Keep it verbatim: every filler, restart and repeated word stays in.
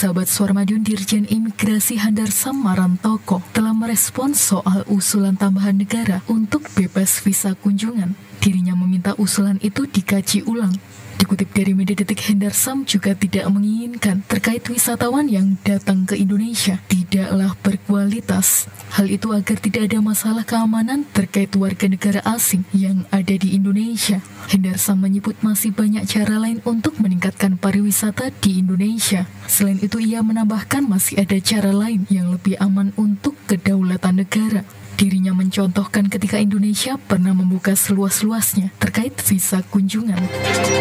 Sahabat Suara Madiun, Dirjen Imigrasi Hendarsam Marantoko telah merespons soal usulan tambahan negara untuk bebas visa kunjungan. Dirinya meminta usulan itu dikaji ulang. Dikutip dari media detik, Hendarsam juga tidak menginginkan terkait wisatawan yang datang ke Indonesia tidaklah berkualitas. Hal itu agar tidak ada masalah keamanan terkait warga negara asing yang ada di Indonesia. Hendarsam menyebut masih banyak cara lain untuk meningkatkan pariwisata di Indonesia. Selain itu, ia menambahkan masih ada cara lain yang lebih aman untuk kedaulatan negara. Dirinya mencontohkan ketika Indonesia pernah membuka seluas-luasnya terkait visa kunjungan.